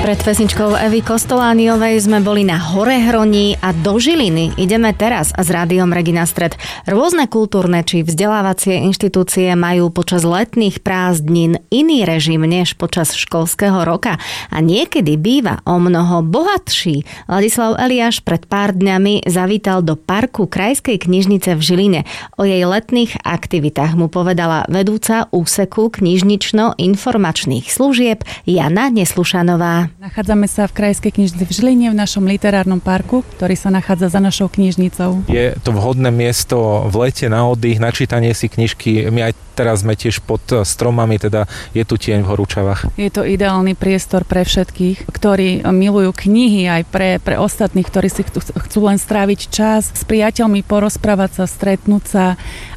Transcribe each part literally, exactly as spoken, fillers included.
Pred pesničkou Evy Kostolániovej sme boli na Horehroní a do Žiliny ideme teraz a s Rádiom Regina Stred. Rôzne kultúrne či vzdelávacie inštitúcie majú počas letných prázdnin iný režim než počas školského roka a niekedy býva o mnoho bohatší. Ladislav Eliáš pred pár dňami zavítal do parku Krajskej knižnice v Žiline. O jej letných aktivitách mu povedala vedúca úseku knižnično-informačných služieb Jana Neslušanová. Nachádzame sa v Krajskej knižnici v Žiline v našom literárnom parku, ktorý sa nachádza za našou knižnicou. Je to vhodné miesto v lete na oddych, na čítanie si knižky. My aj teraz sme tiež pod stromami, teda je tu tieň v horúčavách. Je to ideálny priestor pre všetkých, ktorí milujú knihy, aj pre, pre ostatných, ktorí si chcú len stráviť čas s priateľmi, porozprávať sa, stretnúť sa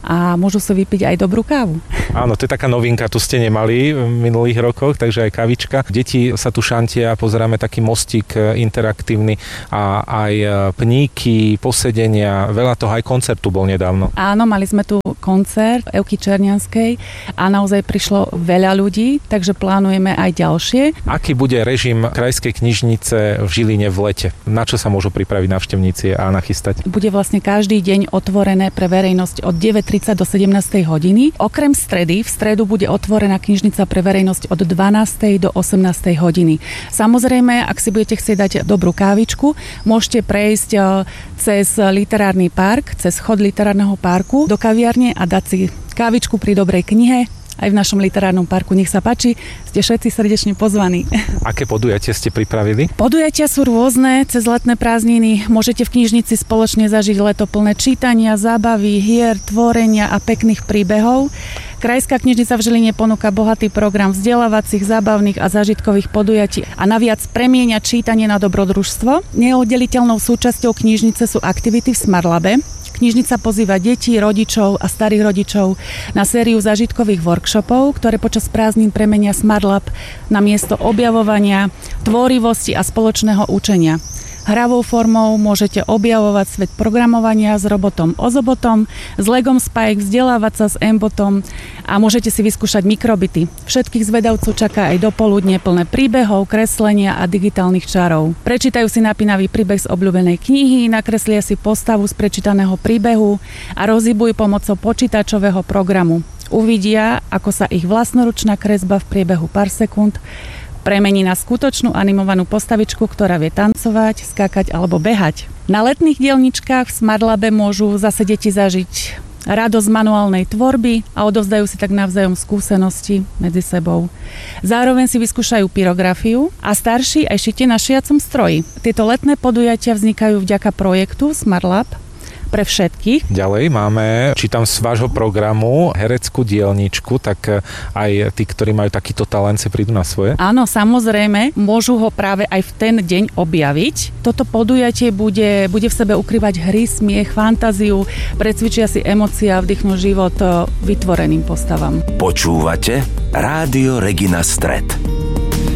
a môžu si vypiť aj dobrú kávu. Áno, to je taká novinka, tu ste nemali v minulých rokoch, takže aj kavička. Deti sa tu šantia a pozeráme taký mostík interaktívny a aj pníky, posedenia, veľa toho, aj koncert tu bol nedávno. Áno, mali sme tu koncert Evky Černianskej a naozaj prišlo veľa ľudí, takže plánujeme aj ďalšie. Aký bude režim Krajskej knižnice v Žiline v lete? Na čo sa môžu pripraviť návštevníci a nachystať? Bude vlastne každý deň otvorené pre verejnosť od deväť tridsať do sedemnásť hodiny. Okrem stredy, v stredu bude otvorená knižnica pre verejnosť od dvanástej do osemnástej hodiny. Samozrejme, ak si budete chcieť dať dobrú kávičku, môžete prejsť cez literárny park, cez chod literárneho parku do kaviarne a dať si kávičku pri dobrej knihe aj v našom literárnom parku. Nech sa páči, ste všetci srdečne pozvaní. Aké podujatia ste pripravili? Podujatia sú rôzne, cez letné prázdniny môžete v knižnici spoločne zažiť leto plné čítania, zábavy, hier, tvorenia a pekných príbehov. Krajská knižnica v Žiline ponúka bohatý program vzdelávacích, zábavných a zážitkových podujatí a naviac premieňa čítanie na dobrodružstvo. Neoddeliteľnou súčasťou knižnice sú aktivity v Smartlabe. Knižnica pozýva detí, rodičov a starých rodičov na sériu zážitkových workshopov, ktoré počas prázdnin premenia Smartlab na miesto objavovania, tvorivosti a spoločného učenia. Hravou formou môžete objavovať svet programovania s robotom Ozobotom, s Legom Spike, vzdelávať sa s M-botom a môžete si vyskúšať mikrobity. Všetkých zvedavcov čaká aj dopoludne plné príbehov, kreslenia a digitálnych čarov. Prečítajú si napínavý príbeh z obľúbenej knihy, nakreslia si postavu z prečítaného príbehu a rozhýbujú pomocou počítačového programu. Uvidia, ako sa ich vlastnoručná kresba v priebehu pár sekúnd premení na skutočnú animovanú postavičku, ktorá vie tancovať, skákať alebo behať. Na letných dielničkách v Smartlabe môžu zase deti zažiť radosť manuálnej tvorby a odovzdajú si tak navzájom skúsenosti medzi sebou. Zároveň si vyskúšajú pyrografiu a starší aj šitie na šiacom stroji. Tieto letné podujatia vznikajú vďaka projektu Smartlab pre všetkých. Ďalej máme, čítam z vášho programu, hereckú dielničku, tak aj tí, ktorí majú takýto talent, si prídu na svoje? Áno, samozrejme, môžu ho práve aj v ten deň objaviť. Toto podujatie bude, bude v sebe ukrývať hry, smiech, fantáziu, precvičia si emócie a vdychnú život vytvoreným postavám. Počúvate Rádio Regina Stred.